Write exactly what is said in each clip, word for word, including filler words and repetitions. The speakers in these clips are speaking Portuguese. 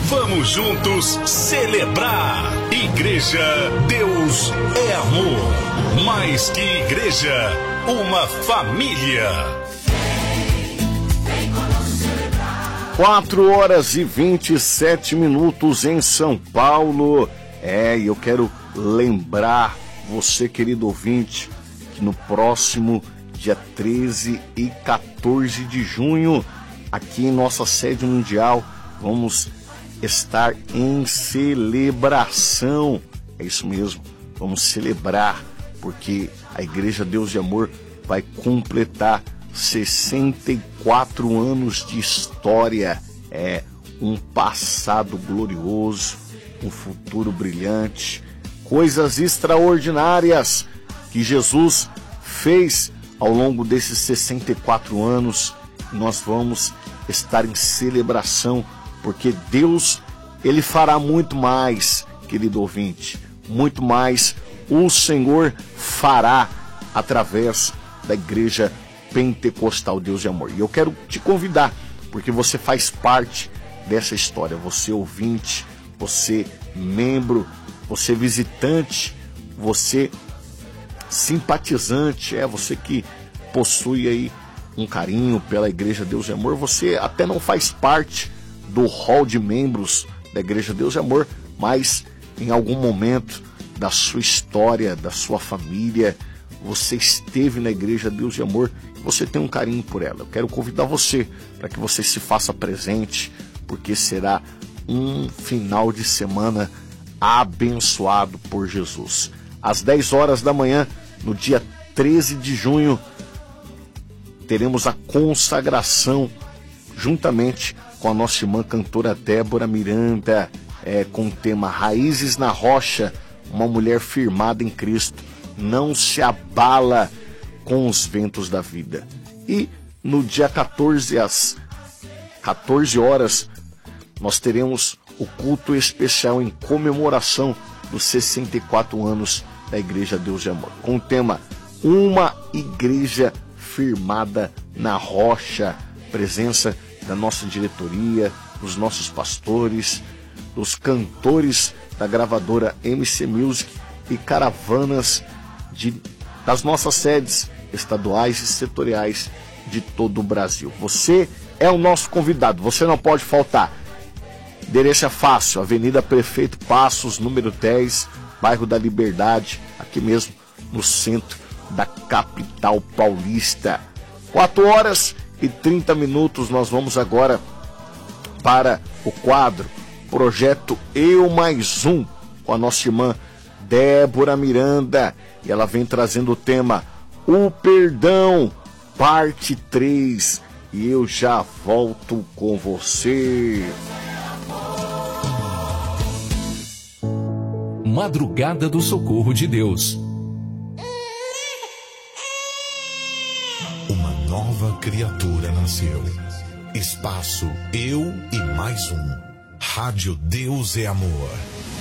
Vamos juntos celebrar. Igreja Deus é Amor. Mais que igreja, uma família. Quatro horas e vinte e sete minutos em São Paulo. É, e eu quero lembrar você, querido ouvinte, que no próximo dia treze e quatorze de junho, aqui em nossa sede mundial, vamos estar em celebração. É isso mesmo, vamos celebrar, porque a Igreja Deus de Amor vai completar sessenta e quatro anos de história. É um passado glorioso, um futuro brilhante, coisas extraordinárias que Jesus fez ao longo desses sessenta e quatro anos. Nós vamos estar em celebração, porque Deus, Ele fará muito mais, querido ouvinte, muito mais o Senhor fará através da Igreja Pentecostal Deus de Amor. E eu quero te convidar, porque você faz parte dessa história, você ouvinte, você membro, você visitante, você simpatizante, é você que possui aí um carinho pela Igreja Deus de Amor. Você até não faz parte do hall de membros da Igreja Deus de Amor, mas em algum momento da sua história, da sua família, você esteve na Igreja Deus de Amor e você tem um carinho por ela. Eu quero convidar você para que você se faça presente, porque será um final de semana abençoado por Jesus. Às dez horas da manhã, no dia treze de junho, teremos a consagração juntamente com a nossa irmã cantora Débora Miranda, é, com o tema Raízes na Rocha, uma mulher firmada em Cristo, não se abala com os ventos da vida. E no dia quatorze, às quatorze horas, nós teremos o culto especial em comemoração dos sessenta e quatro anos da Igreja Deus de Amor, com o tema Uma Igreja Firmada na Rocha. Presença da nossa diretoria, dos nossos pastores, dos cantores da gravadora M C Music e caravanas de, das nossas sedes estaduais e setoriais de todo o Brasil. Você é o nosso convidado, você não pode faltar. Endereço é fácil, Avenida Prefeito Passos, número dez, bairro da Liberdade, aqui mesmo no centro da capital paulista. quatro horas e trinta minutos, nós vamos agora para o quadro Projeto Eu Mais Um, com a nossa irmã Débora Miranda, e ela vem trazendo o tema O Perdão, parte três, e eu já volto com você. Madrugada do Socorro de Deus. Uma nova criatura nasceu. Espaço Eu e Mais Um. Rádio Deus é Amor.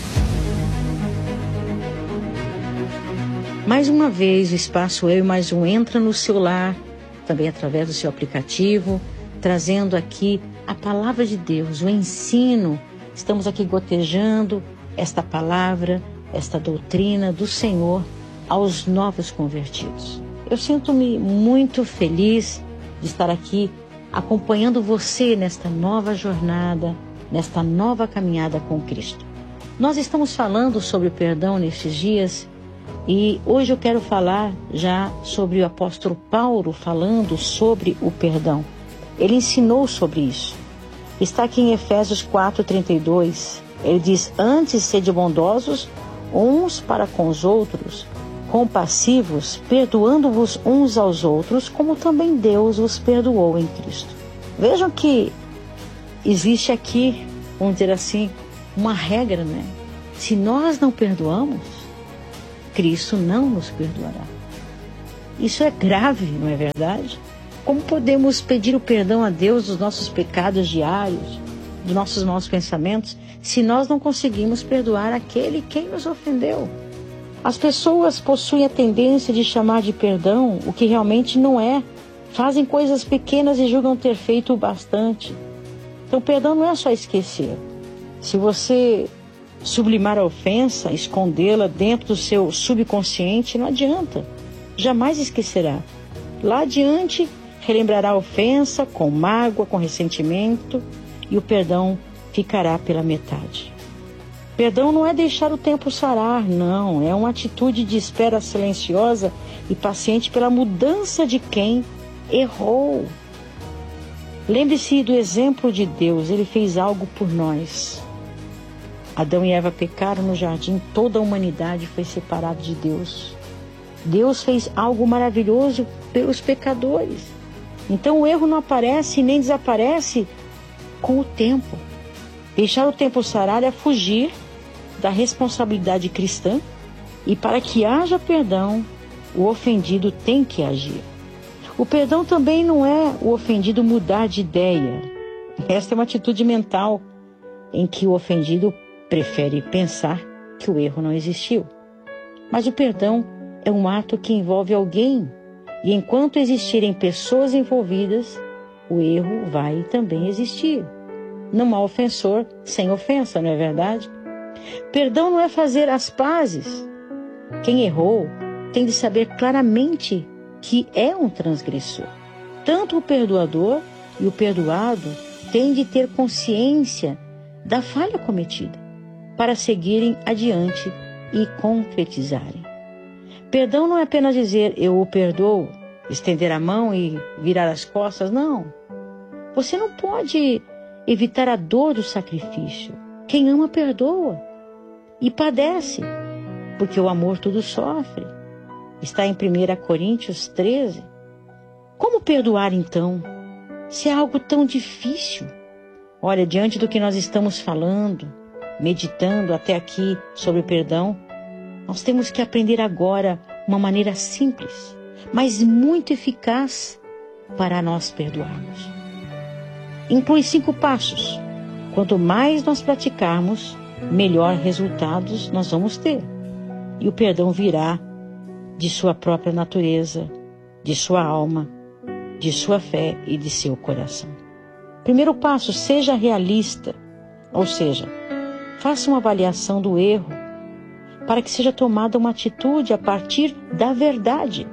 Mais uma vez, o Espaço Eu e Mais Um entra no seu lar, também através do seu aplicativo, trazendo aqui a palavra de Deus, o ensino. Estamos aqui gotejando esta palavra, esta doutrina do Senhor aos novos convertidos. Eu sinto-me muito feliz de estar aqui acompanhando você nesta nova jornada, nesta nova caminhada com Cristo. Nós estamos falando sobre o perdão nestes dias e hoje eu quero falar já sobre o apóstolo Paulo falando sobre o perdão. Ele ensinou sobre isso. Está aqui em Efésios quatro, trinta e dois. Ele diz: antes sede bondosos uns para com os outros, compassivos, perdoando-vos uns aos outros, como também Deus os perdoou em Cristo. Vejam que existe aqui, vamos dizer assim, uma regra, né? Se nós não perdoamos, Cristo não nos perdoará. Isso é grave, não é verdade? Como podemos pedir o perdão a Deus dos nossos pecados diários, dos nossos maus pensamentos, se nós não conseguimos perdoar aquele quem nos ofendeu? As pessoas possuem a tendência de chamar de perdão o que realmente não é. Fazem coisas pequenas e julgam ter feito o bastante. Então, perdão não é só esquecer. Se você sublimar a ofensa, escondê-la dentro do seu subconsciente, não adianta. Jamais esquecerá. Lá adiante, relembrará a ofensa com mágoa, com ressentimento, e o perdão ficará pela metade. Perdão não é deixar o tempo sarar, não. É uma atitude de espera silenciosa e paciente pela mudança de quem errou. Lembre-se do exemplo de Deus. Ele fez algo por nós. Adão e Eva pecaram no jardim. Toda a humanidade foi separada de Deus. Deus fez algo maravilhoso pelos pecadores. Então o erro não aparece nem desaparece com o tempo. Deixar o tempo sarar é fugir da responsabilidade cristã, e para que haja perdão, o ofendido tem que agir. O perdão também não é o ofendido mudar de ideia. Esta é uma atitude mental em que o ofendido prefere pensar que o erro não existiu. Mas o perdão é um ato que envolve alguém, e enquanto existirem pessoas envolvidas, o erro vai também existir. Não há ofensor sem ofensa, não é verdade? Perdão não é fazer as pazes. Quem errou tem de saber claramente que é um transgressor. Tanto o perdoador e o perdoado têm de ter consciência da falha cometida para seguirem adiante e concretizarem. Perdão não é apenas dizer eu o perdoo, estender a mão e virar as costas, não. Você não pode evitar a dor do sacrifício. Quem ama perdoa e padece, porque o amor tudo sofre. Está em primeira Coríntios treze. Como perdoar então, se é algo tão difícil? Olha, diante do que nós estamos falando, meditando até aqui sobre o perdão, nós temos que aprender agora uma maneira simples, mas muito eficaz para nós perdoarmos. Inclui cinco passos. Quanto mais nós praticarmos, melhor resultados nós vamos ter. E o perdão virá de sua própria natureza, de sua alma, de sua fé e de seu coração. Primeiro passo, seja realista. Ou seja, faça uma avaliação do erro para que seja tomada uma atitude a partir da verdade.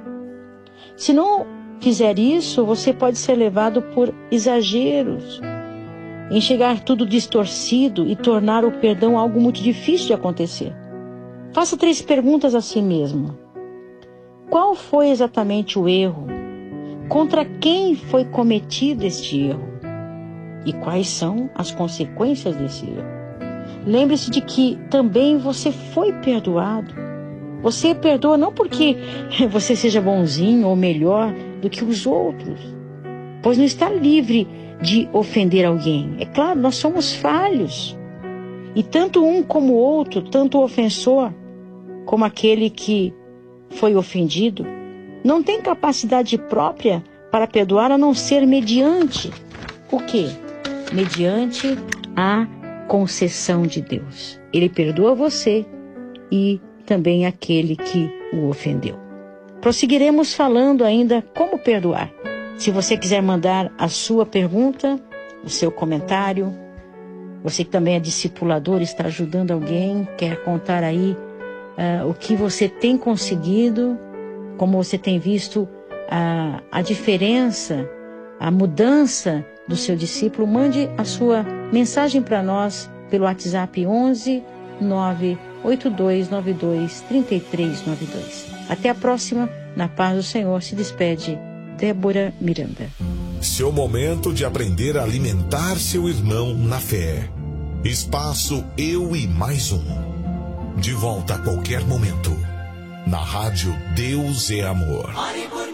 Se não fizer isso, você pode ser levado por exageros, enxergar tudo distorcido e tornar o perdão algo muito difícil de acontecer. Faça três perguntas a si mesmo. Qual foi exatamente o erro? Contra quem foi cometido este erro? E quais são as consequências desse erro? Lembre-se de que também você foi perdoado. Você perdoa não porque você seja bonzinho ou melhor do que os outros, pois não está livre de ofender alguém. É claro, nós somos falhos. E tanto um como o outro, tanto o ofensor como aquele que foi ofendido, não tem capacidade própria para perdoar a não ser mediante o quê? Mediante a concessão de Deus. Ele perdoa você e também aquele que o ofendeu. Prosseguiremos falando ainda como perdoar. Se você quiser mandar a sua pergunta, o seu comentário, você que também é discipulador, está ajudando alguém, quer contar aí uh, o que você tem conseguido, como você tem visto a, a diferença, a mudança do seu discípulo, mande a sua mensagem para nós pelo WhatsApp onze nove oito dois nove dois três três nove dois. Até a próxima. Na paz do Senhor se despede Débora Miranda. Seu momento de aprender a alimentar seu irmão na fé. Espaço Eu e Mais Um. De volta a qualquer momento. Na rádio Deus é Amor. Ore por